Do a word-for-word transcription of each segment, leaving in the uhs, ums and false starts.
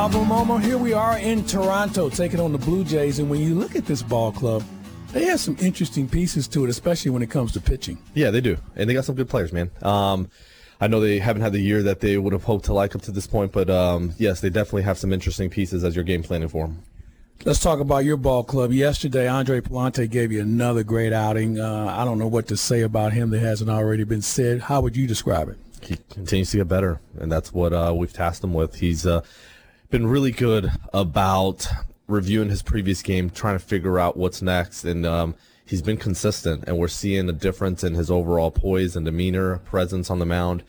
Momo, here we are in Toronto taking on the Blue Jays, and when you look at this ball club, they have some interesting pieces to it, especially when it comes to pitching. Yeah, they do, and they got some good players, man. Um, I know they haven't had the year that they would have hoped to like up to this point, but um, yes, they definitely have some interesting pieces as you're game planning for them. Let's talk about your ball club. Yesterday, Andre Palante gave you another great outing. Uh, I don't know what to say about him that hasn't already been said. How would you describe it? He continues to get better, and that's what uh, we've tasked him with. He's uh, been really good about reviewing his previous game, trying to figure out what's next, and um, he's been consistent, and we're seeing a difference in his overall poise and demeanor, presence on the mound,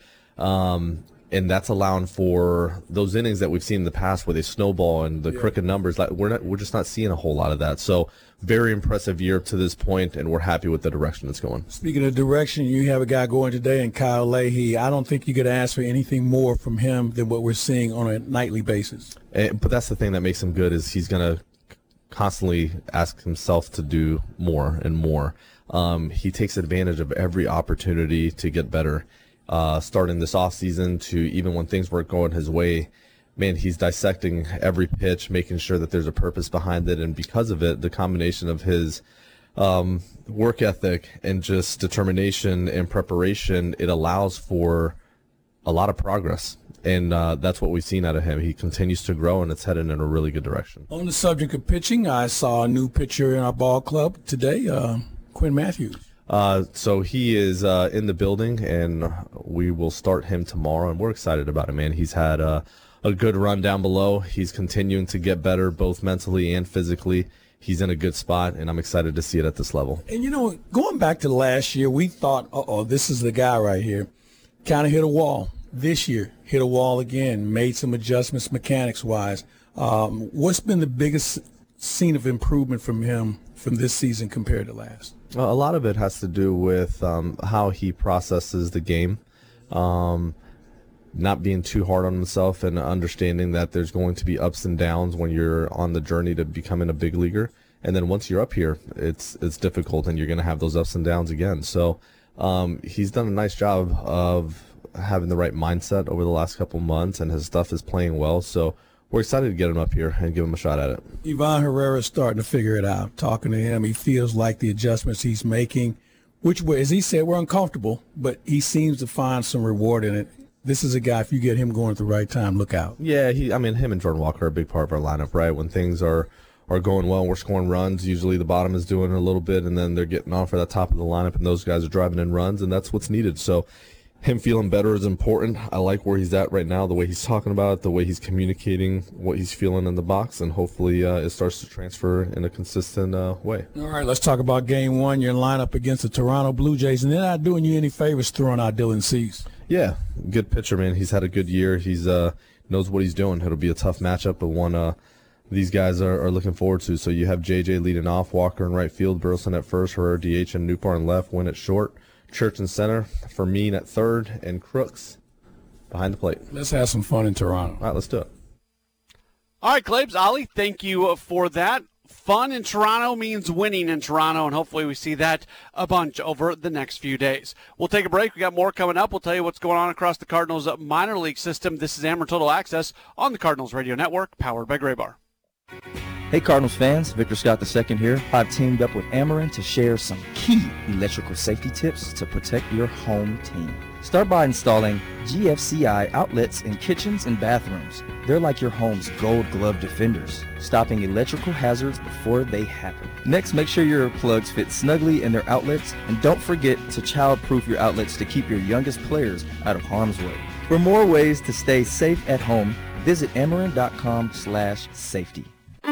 um, and that's allowing for those innings that we've seen in the past where they snowball and the yeah. crooked numbers. Like we're not, we're just not seeing a whole lot of that. So very impressive year up to this point, and we're happy with the direction it's going. Speaking of direction, you have a guy going today, and Kyle Leahy. I don't think you could ask for anything more from him than what we're seeing on a nightly basis. And, but that's the thing that makes him good is he's going to constantly ask himself to do more and more. Um, he takes advantage of every opportunity to get better. Uh, starting this offseason to even when things weren't going his way, man, he's dissecting every pitch, making sure that there's a purpose behind it. And because of it, the combination of his um, work ethic and just determination and preparation, it allows for a lot of progress. And uh, that's what we've seen out of him. He continues to grow, and it's headed in a really good direction. On the subject of pitching, I saw a new pitcher in our ball club today, uh, Quinn Matthews. Uh, so he is uh, in the building, and we will start him tomorrow, and we're excited about it, man. He's had uh, a good run down below. He's continuing to get better both mentally and physically. He's in a good spot, and I'm excited to see it at this level. And, you know, going back to last year, we thought, uh-oh, this is the guy right here. Kind of hit a wall. This year, hit a wall again, made some adjustments mechanics-wise. Um, what's been the biggest scene of improvement from him from this season compared to last? Well, a lot of it has to do with um, how he processes the game, um, not being too hard on himself, and understanding that there's going to be ups and downs when you're on the journey to becoming a big leaguer. And then once you're up here, it's it's difficult, and you're going to have those ups and downs again. So um, he's done a nice job of having the right mindset over the last couple months, and his stuff is playing well. So we're excited to get him up here and give him a shot at it. Ivan Herrera's starting to figure it out. Talking to him, he feels like the adjustments he's making, which, as he said, were uncomfortable, but he seems to find some reward in it. This is a guy, if you get him going at the right time, look out. Yeah, he. I mean, him and Jordan Walker are a big part of our lineup, right? When things are, are going well and we're scoring runs, usually the bottom is doing a little bit, and then they're getting on for that top of the lineup, and those guys are driving in runs, and that's what's needed. So him feeling better is important. I like where he's at right now, the way he's talking about it, the way he's communicating what he's feeling in the box, and hopefully uh, it starts to transfer in a consistent uh, way. All right, let's talk about game one, your lineup against the Toronto Blue Jays, and they're not doing you any favors throwing out Dylan Cease. Yeah, good pitcher, man. He's had a good year. He's uh, knows what he's doing. It'll be a tough matchup, but one uh, these guys are, are looking forward to. So you have J J leading off, Walker in right field, Burleson at first, Herrera D H, and Newpar in left, Wynn at short, Church in center, Fermin at third, and Crooks behind the plate. Let's have some fun in Toronto. All right, let's do it. All right, Claibs, Ollie, thank you for that. Fun in Toronto means winning in Toronto, and hopefully we see that a bunch over the next few days. We'll take a break. We got more coming up. We'll tell you what's going on across the Cardinals minor league system. This is Ameren Total Access on the Cardinals Radio Network, powered by Graybar. Hey Cardinals fans, Victor Scott the second here. I've teamed up with Ameren to share some key electrical safety tips to protect your home team. Start by installing G F C I outlets in kitchens and bathrooms. They're like your home's gold glove defenders, stopping electrical hazards before they happen. Next, make sure your plugs fit snugly in their outlets, and don't forget to child-proof your outlets to keep your youngest players out of harm's way. For more ways to stay safe at home, visit ameren.com slash safety.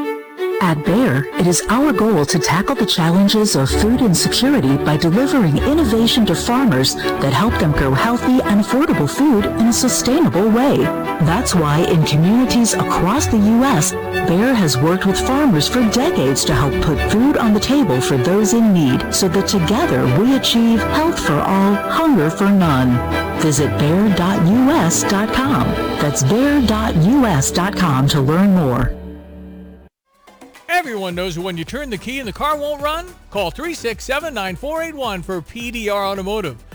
At Bayer, it is our goal to tackle the challenges of food insecurity by delivering innovation to farmers that help them grow healthy and affordable food in a sustainable way. That's why in communities across the U S, Bayer has worked with farmers for decades to help put food on the table for those in need, so that together we achieve health for all, hunger for none. Visit bayer dot U S dot com. That's bayer dot U S dot com to learn more. Everyone knows when you turn the key and the car won't run? Call three six seven, nine four eight one for P D R Automotive.